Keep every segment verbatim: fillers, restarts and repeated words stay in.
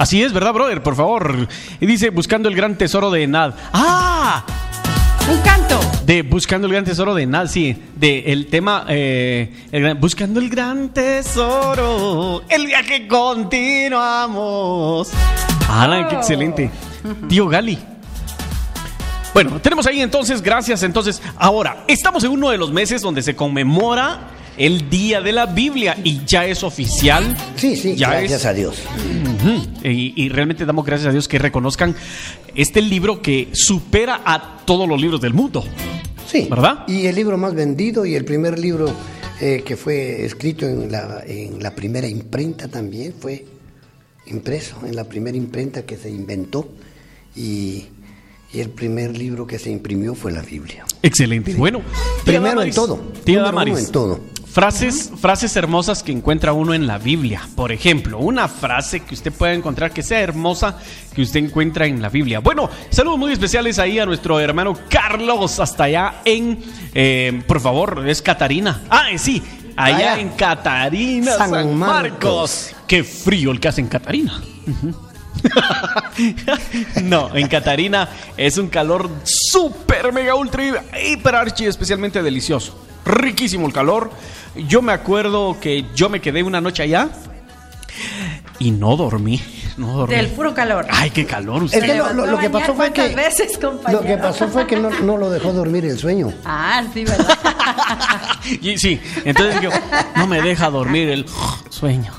Así es, ¿verdad, brother? Por favor. Y dice, buscando el gran tesoro de Nad. ¡Ah! Un canto. De Buscando el gran tesoro de Nad, sí. De el tema, eh, el gran, Buscando el gran tesoro, el viaje continuamos. ¡Ah, qué excelente! Tío Gali. Bueno, tenemos ahí entonces, gracias. Entonces, ahora, estamos en uno de los meses donde se conmemora el Día de la Biblia y ya es oficial. Sí, sí, ya gracias es, a Dios. Uh-huh, y, y realmente damos gracias a Dios que reconozcan este libro que supera a todos los libros del mundo. Sí, ¿verdad? Y el libro más vendido y el primer libro eh, que fue escrito en la, en la primera imprenta también fue impreso en la primera imprenta que se inventó y... Y el primer libro que se imprimió fue la Biblia. Excelente. Bueno, primero Damaris, en todo. Tía Damaris, en todo. Frases, frases hermosas que encuentra uno en la Biblia. Por ejemplo, una frase que usted pueda encontrar que sea hermosa que usted encuentra en la Biblia. Bueno, saludos muy especiales ahí a nuestro hermano Carlos hasta allá en, eh, por favor, es Catarina. Ah, sí, allá, allá en Catarina, San, San Marcos. Marcos. Qué frío el que hace en Catarina. Uh-huh. No, en Catarina es un calor súper, mega, ultra, hiper, archi, especialmente delicioso. Riquísimo el calor. Yo me acuerdo que yo me quedé una noche allá y no dormí. No dormí. Del puro calor. Ay, qué calor usted. Es que lo, lo, lo que pasó fue que veces, lo que pasó fue que no, no lo dejó dormir el sueño. Ah, sí, ¿verdad? Y sí, entonces yo, no me deja dormir el sueño.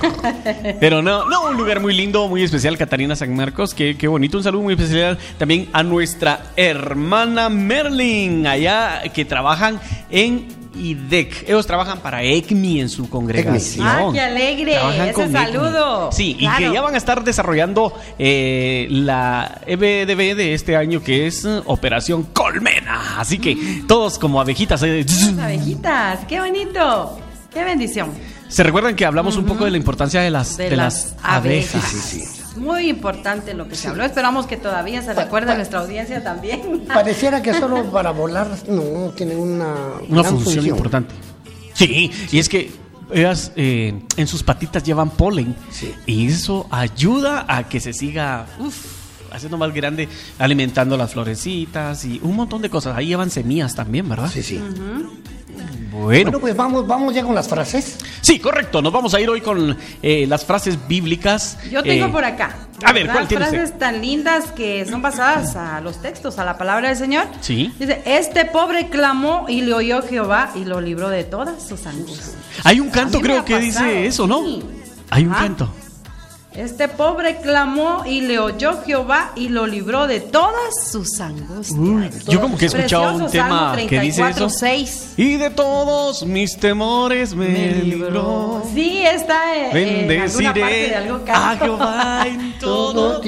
Pero no, no, un lugar muy lindo, muy especial, Catarina San Marcos, qué, qué bonito. Un saludo muy especial también a nuestra hermana Merlin, allá que trabajan en I D E C. Ellos trabajan para E C M I en su congregación. ¡Ah, qué alegre! Trabajan Ese saludo. Sí, claro. Y que ya van a estar desarrollando eh, la E B D B de este año, que es uh, Operación Colmena. Así que todos como abejitas. Eh. Las abejitas, qué bonito. Qué bendición. ¿Se recuerdan que hablamos uh-huh. un poco de la importancia de las, de, de las, las abejas? Sí, sí, sí. Muy importante lo que se habló. Esperamos que todavía se recuerde pa, pa, nuestra audiencia también. Pareciera que solo para volar no tienen una, una función, función importante. Sí, y es que ellas eh, en sus patitas llevan polen, sí. Y eso ayuda a que se siga uf, haciendo más grande, alimentando las florecitas y un montón de cosas. Ahí llevan semillas también, ¿verdad? Sí, sí. Uh-huh. Bueno. bueno, pues vamos, vamos ya con las frases. Sí, correcto. Nos vamos a ir hoy con eh, las frases bíblicas. Yo tengo eh, por acá. A ver, ¿cuál tiene frases usted? tan lindas que son basadas a los textos, a la palabra del Señor. Sí. Dice, este pobre clamó y le oyó Jehová y lo libró de todas sus angustias. Hay un canto, creo que dice eso, ¿no? Sí. Hay un Ajá. canto. Este pobre clamó y le oyó Jehová y lo libró de todas sus angustias. Uy, yo como que he escuchado un tema que dice eso. seis. Y de todos mis temores me, me libró. Sí, está eh, bendeciré en alguna parte de algo canto. A Jehová en todo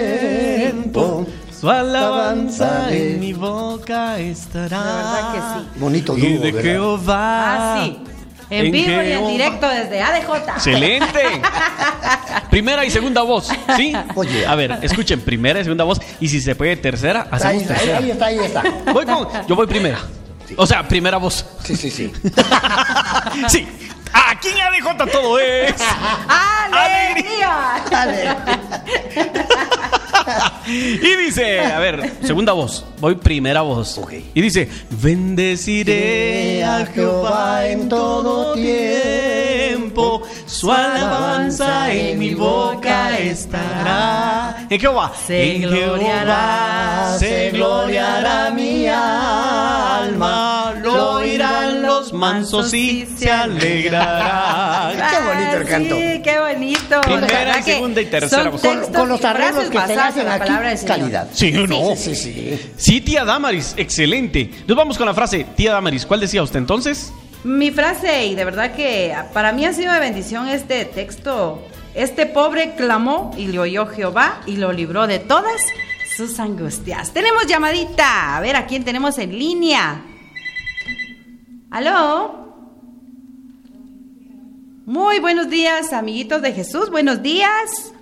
tiempo. Su alabanza en mi boca estará. La verdad que sí. Bonito y dúo, de ¿verdad? Jehová. Ah, sí. En, en vivo Jehová. Y en directo desde A D J. Excelente. Primera y segunda voz, ¿sí? Oye. A ver, escuchen, primera y segunda voz. Y si se puede tercera, hacemos ahí, tercera. Ahí, ahí está, ahí está. Voy con, yo voy primera. Sí. O sea, primera voz. Sí, sí, sí. Sí. Aquí en A D J todo es ¡Alegría! ¡Alegría! Y dice, a ver, segunda voz. Voy primera voz. Okay. Y dice, bendeciré a Jehová en todo tiempo, su alabanza en mi boca estará. En Jehová se en gloriará, se gloriará mi alma, lo oirán los mansos y se alegrarán. Qué bonito el canto. Sí, qué bonito. Primera, segunda y tercera voz. Con, con los arreglos que se hacen aquí, calidad. Sí, ¿o no? Sí, sí, sí. Sí, tía Damaris, excelente. Nos vamos con la frase, tía Damaris, ¿cuál decía usted entonces? Mi frase, y de verdad que para mí ha sido de bendición este texto. Este pobre clamó y le oyó Jehová y lo libró de todas sus angustias. Tenemos llamadita. A ver, ¿a quién tenemos en línea? ¿Aló? Muy buenos días, amiguitos de Jesús. Buenos días.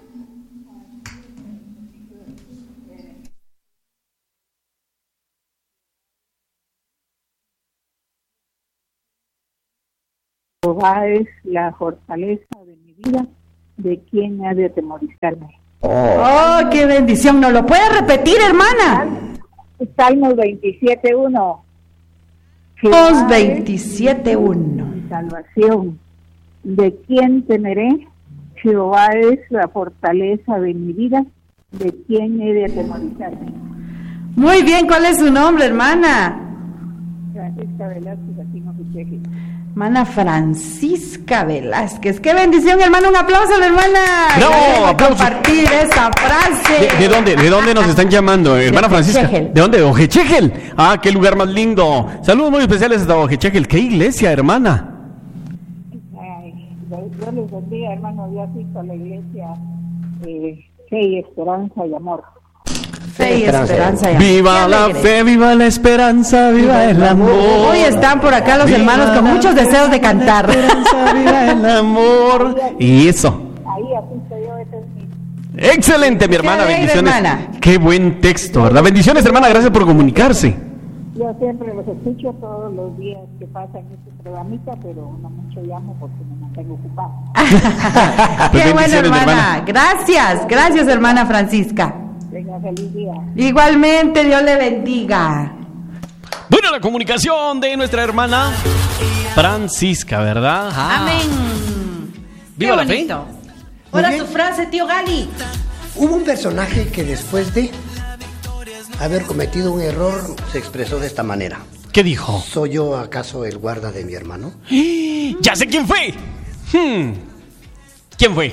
Jehová es la fortaleza de mi vida ¿de quién ha de atemorizarme? Oh, qué bendición. ¿No lo puede repetir, hermana? Salmos veintisiete uno. Salmos veintisiete uno. Mi salvación. ¿De quién temeré? Jehová es la fortaleza de mi vida. ¿De quién he de atemorizarme? Muy bien, ¿cuál es su nombre, hermana? Francisca Velázquez, aquí no se cheque. Hermana Francisca Velázquez. ¡Qué bendición, hermana! Un aplauso a la hermana. ¡Bravo! Gracias por ¡Aplausos! compartir esa frase. ¿De, de dónde? ¿De dónde nos están llamando, hermana Francisca? Ojechegel. ¿De dónde? ¿De Ojechegel? Ah, qué lugar más lindo. Saludos muy especiales hasta Ojechegel. ¿Qué iglesia, hermana? Ay, Dios les bendiga, hermano. Yo asisto a la iglesia eh, Fe y Esperanza y Amor. Fe y esperanza. y amor. Viva Qué la alegre. fe, viva la esperanza, viva el amor. Hoy están por acá los Viva hermanos con la muchos fe, deseos de cantar. Viva la esperanza, viva el amor. Y eso. Ahí asisto yo, ese es mi... Excelente, mi hermana. alegre, Bendiciones. hermana. Qué buen texto, ¿verdad? Bendiciones, hermana. Gracias por comunicarse. Yo siempre los escucho todos los días que pasan este programita, pero no mucho llamo porque me mantengo ocupada. Pues Qué bueno, bendiciones, hermana. hermana. Gracias, gracias, hermana Francisca. Venga, feliz día. Igualmente, Dios le bendiga. Bueno, la comunicación de nuestra hermana Francisca, ¿verdad? Ah. Amén. Viva Qué la fe. bonito. Ahora Muy bien. su frase, tío Gali. Hubo un personaje que después de haber cometido un error se expresó de esta manera. ¿Qué dijo? ¿Soy yo acaso el guarda de mi hermano? Ya sé quién fue. Hmm. ¿Quién fue?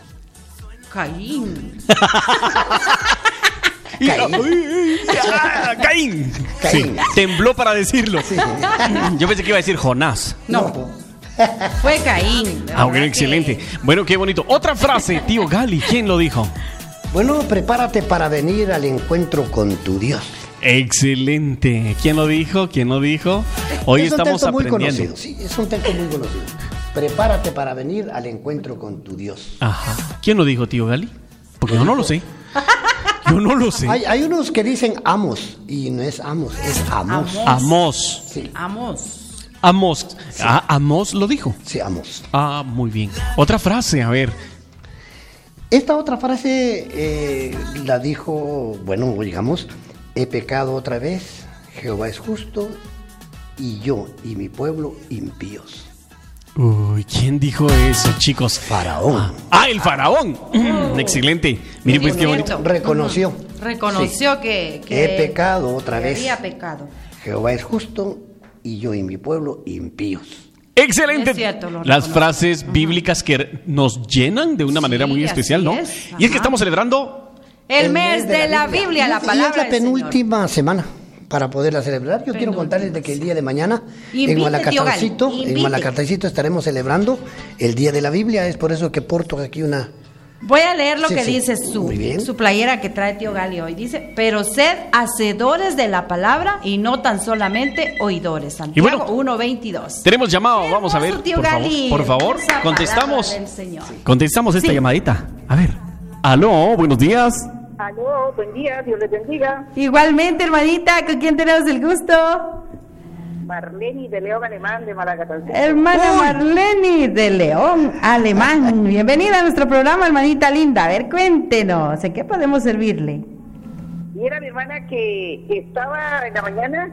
Caín. Caín. Ah, Caín. Caín. Sí, tembló para decirlo. Yo pensé que iba a decir Jonás. No, fue Caín. Ah, bueno, ¿Verdad excelente. que- Bueno, qué bonito. Otra frase, tío Gali. ¿Quién lo dijo? Bueno, prepárate para venir al encuentro con tu Dios. Excelente. ¿Quién lo dijo? ¿Quién lo dijo? Hoy es un estamos texto muy aprendiendo. conocido, sí, es un texto muy conocido. Prepárate para venir al encuentro con tu Dios. Ajá. ¿Quién lo dijo, tío Gali? Porque yo no lo sé. Yo no lo sé. Hay, hay unos que dicen Amos y no es Amos, es Amos. Amos. Amos. Sí, Amos. Amos. Ah, Amos lo dijo. sí, Amos. Ah, muy bien. Otra frase, a ver. Esta otra frase eh, la dijo, bueno, digamos, he pecado otra vez, Jehová es justo y yo y mi pueblo impíos. Uy, ¿quién dijo eso, chicos? Faraón. Ah, el faraón. Mm, excelente. Miren, pues qué bonito. Reconoció. Reconoció Sí. que, que- He pecado otra que vez. había pecado. Jehová es justo y yo y mi pueblo impíos. Excelente. Es cierto, lo Las reconozco. frases bíblicas que nos llenan de una Sí, manera muy así especial, ¿no? es. Y es que Ajá. estamos celebrando. El, mes de la Biblia, la Y- palabra Y es la del Señor. penúltima semana para poderla celebrar. Yo quiero Penúltima, contarles de que el día de mañana Invite, en tío Malacatarcito, Gali, en invite. Malacatarcito estaremos celebrando el día de la Biblia. Es por eso que porto aquí una. Voy a leer lo Sí, que sí. dice su, Muy bien. su playera que trae tío Gali hoy. Dice, pero sed hacedores de la palabra y no tan solamente oidores. Santiago bueno, uno veintidós. Tenemos llamado, vamos a ver. Hermoso, tío Por favor, Gali. por favor, Hermosa contestamos. palabra del Señor. Contestamos esta Sí. llamadita. A ver. Aló, buenos días. Aló, buen día, Dios les bendiga. Igualmente, hermanita, ¿con quién tenemos el gusto? Marlene de León Alemán de Malacatarcito. Hermana Marlene de León, Alemán. Bienvenida a nuestro programa, hermanita linda. A ver, cuéntenos, ¿en qué podemos servirle? Y era mi hermana que estaba en la mañana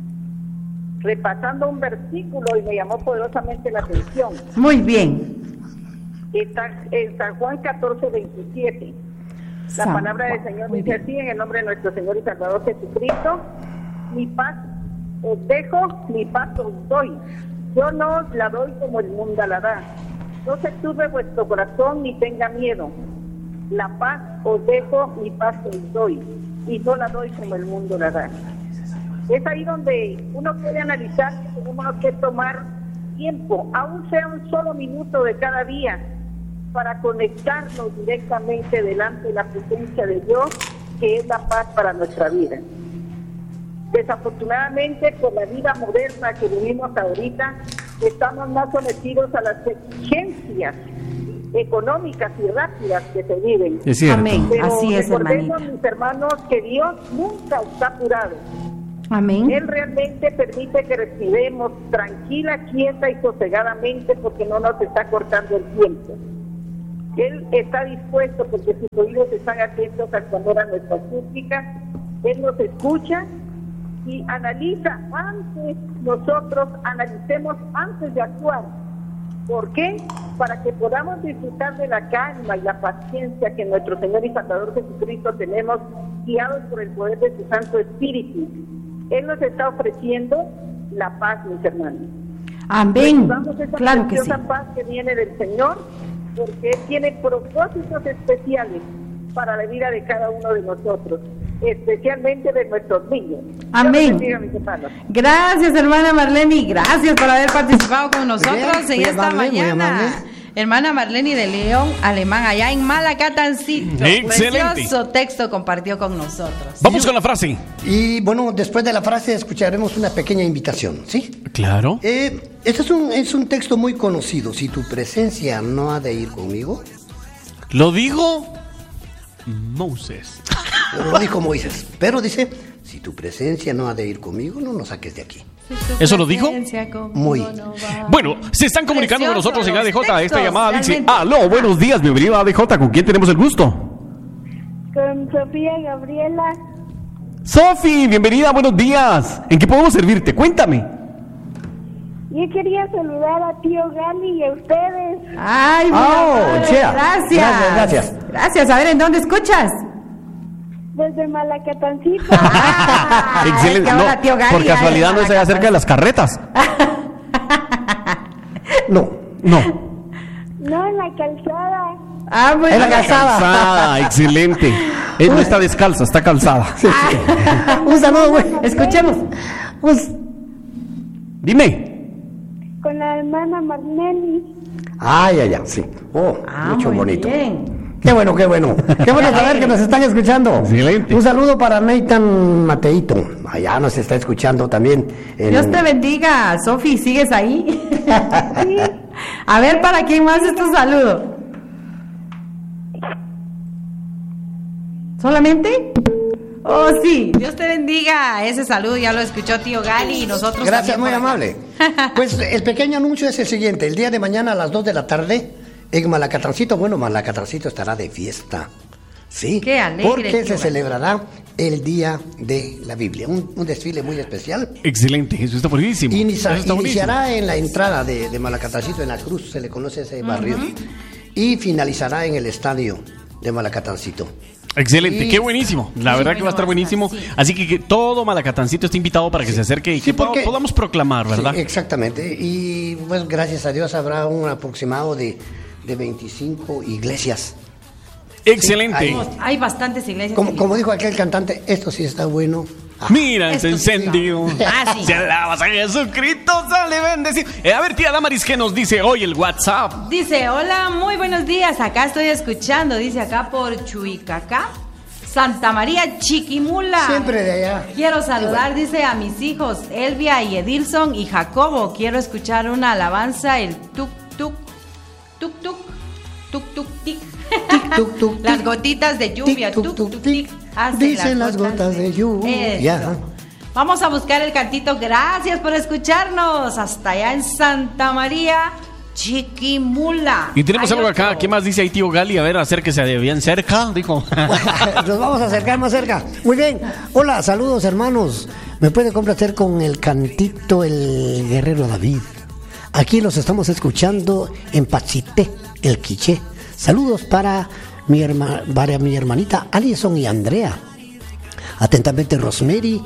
repasando un versículo y me llamó poderosamente la atención. Muy bien. Está en San Juan catorce veintisiete. La San palabra del Juan, Señor muy dice bien. así, en el nombre de nuestro Señor y Salvador Jesucristo: mi paz os dejo, mi paz os doy. Yo no os la doy como el mundo la da. No se turbe vuestro corazón ni tenga miedo. La paz os dejo, mi paz os doy. Y no la doy como el mundo la da. Es ahí donde uno puede analizar que tenemos que tomar tiempo, aún sea un solo minuto de cada día, para conectarnos directamente delante de la presencia de Dios, que es la paz para nuestra vida. Desafortunadamente, por la vida moderna que vivimos ahorita, estamos más sometidos a las exigencias económicas y rápidas que se viven. Es cierto. Amén. Pero Así es, recordemos, hermanita. mis hermanos, que Dios nunca está apurado. Amén. Él realmente permite que respiremos tranquila, quieta y sosegadamente, porque no nos está cortando el tiempo. Él está dispuesto porque sus oídos están atentos al clamor a nuestras súplicas. Él nos escucha y analiza antes, nosotros analicemos antes de actuar. ¿Por qué? Para que podamos disfrutar de la calma y la paciencia que nuestro Señor y Salvador Jesucristo tenemos, guiados por el poder de su Santo Espíritu. Él nos está ofreciendo la paz, mis hermanos. Amén. Recibamos esa Claro que sí. preciosa paz que viene del Señor, porque Él tiene propósitos especiales para la vida de cada uno de nosotros, especialmente de nuestros niños. Amén. Dios bendiga, mis hermanos. Gracias, hermana Marlene, gracias por haber participado con nosotros Bien, en muy esta amable, muy mañana. amable. Hermana Marlene de León, Alemán, allá en Malacatancito. Excelente. Precioso texto compartió con nosotros. Vamos con la frase. Y bueno, después de la frase escucharemos una pequeña invitación, ¿sí? Claro. Eh, este es un, es un texto muy conocido. Si tu presencia no ha de ir conmigo, Lo dijo Moses. lo dijo Moisés. Pero dice, si tu presencia no ha de ir conmigo, no nos saques de aquí. ¿Eso lo dijo? Muy. Bueno, se están comunicando con Precioso, nosotros en A D J. los Esta textos, llamada dice: realmente. aló, buenos días, bienvenido a A D J. ¿Con quién tenemos el gusto? Con Sofía Gabriela. Sofi, bienvenida, buenos días. ¿En qué podemos servirte? Cuéntame. Yo quería saludar a tío Gali y a ustedes. Ay, muy Oh, amable, chea. gracias. Gracias, gracias. Gracias. A ver, ¿en dónde escuchas? Desde Malacatancito. Ah, Excelente. es que No, ahora tío Gali por ya casualidad no es es allá cerca de las carretas. No. No. No, en la calzada. Ah, muy En la bien. calzada. Calzada, excelente. Eh, no está descalza, está calzada. Un saludo, güey. Escuchemos. Dime. Con la hermana Marlene. Ay, ay, ay, sí. Oh, Ah, mucho muy bonito. bien. Qué bueno, qué bueno. Qué bueno saber que nos están escuchando. Excelente. Un saludo para Nathan Mateito. Allá nos está escuchando también. en- Dios te bendiga, Sofi, ¿sigues ahí? A ver, ¿para quién más es tu saludo? ¿Solamente? Oh, sí, Dios te bendiga. Ese saludo ya lo escuchó tío Gali y nosotros Gracias, también muy por acá. amable. Pues el pequeño anuncio es el siguiente. El día de mañana a las dos de la tarde en Malacatancito, bueno, Malacatancito estará de fiesta. Sí, Qué alegre, porque tío se Gali. celebrará el Día de la Biblia. Un, un desfile muy especial. Excelente, eso está buenísimo. Inicia- Eso está buenísimo. iniciará en la entrada de, de Malacatancito, en la Cruz, se le conoce ese barrio. Y finalizará en el estadio de Malacatancito. Excelente, Y- qué buenísimo. La Sí, verdad que va a estar bueno, buenísimo. bastante, sí. Así que, que todo Malacatancito está invitado para que se acerque y Sí, que po- porque- podamos proclamar, ¿verdad? Sí, exactamente. Y pues gracias a Dios habrá un aproximado de, de veinticinco iglesias. Excelente. Sí, Hay bastantes iglesias. Como, en- como dijo aquel cantante, esto sí está bueno. Ah, Mira, Esto se sí encendió. Ah, sí. Se alabas a Jesucristo, sale bendecido. Eh, a ver, tía Damaris, ¿qué nos dice hoy el WhatsApp? Dice, hola, muy buenos días. Acá estoy escuchando. Dice acá por Chuicacá, Santa María Chiquimula. siempre de allá. Quiero saludar, dice, a mis hijos Elvia y Edilson y Jacobo. Quiero escuchar una alabanza, el tuk tuk, tuk tuk, tuk tuk tic. Tic, tuc, tuc, Las tic. gotitas de lluvia, Tic, tuc, tuk tuc, tuk tic. tic. Hacen Dicen las gotas de lluvia. Eso. Vamos a buscar el cantito. Gracias por escucharnos. Hasta allá en Santa María Chiquimula. Y tenemos Hay algo acá. otro. ¿Qué más dice ahí, tío Gali? A ver, acérquese de bien cerca, dijo. Nos vamos a acercar más cerca. Muy bien. Hola, saludos hermanos. ¿Me puede complacer con el cantito El Guerrero David? Aquí los estamos escuchando en Pachité, el Quiché. Saludos para mi, herma, para mi hermanita Alison y Andrea. Atentamente, Rosemary.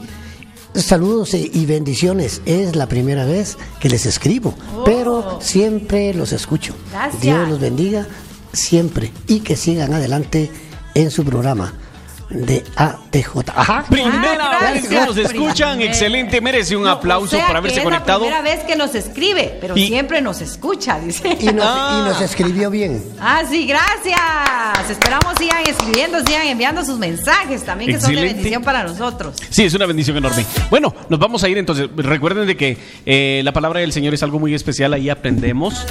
Saludos eh, y bendiciones. Es la primera vez que les escribo, Oh. pero siempre los escucho. Gracias. Dios los bendiga siempre y que sigan adelante en su programa de A T J. Ajá. Primera Ah, vez que gracias. nos escuchan. Primera. Excelente, merece un No, aplauso o sea por haberse que conectado. Es la primera vez que nos escribe, pero Y- siempre nos escucha, dice. Y nos, Ah. y nos escribió bien. Ah, sí, gracias. Esperamos sigan escribiendo, sigan enviando sus mensajes también, que son de Excelente. bendición para nosotros. Sí, es una bendición enorme. Bueno, nos vamos a ir entonces. Recuerden de que eh, la palabra del Señor es algo muy especial. Ahí aprendemos.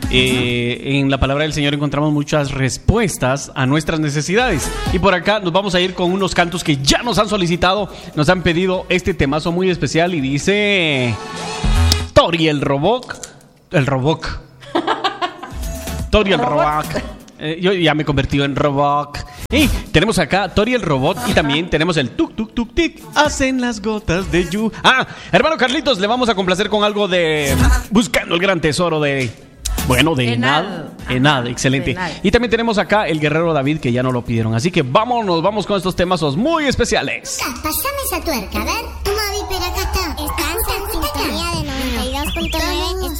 Eh, en la palabra del Señor encontramos muchas respuestas a nuestras necesidades. Y por acá nos vamos a ir con unos cantos que ya nos han solicitado. Nos han pedido este temazo muy especial y dice... Tori el Robot. El Robot. Tori el Robot. Eh, yo ya me he convertido en robot. Y tenemos acá Tori el robot y también tenemos el tuk tuk tuk tic. Hacen las gotas de yu. Ah, hermano Carlitos, le vamos a complacer con algo de Buscando el gran tesoro de... Bueno, de Enad. Enad. Enad, excelente. Enad. Y también tenemos acá el guerrero David, que ya no lo pidieron. Así que vámonos, vamos con estos temazos muy especiales. Pásame esa tuerca, a ver. Toma, Viper, acá está. Estás en sintonía de noventa y dos punto nueve.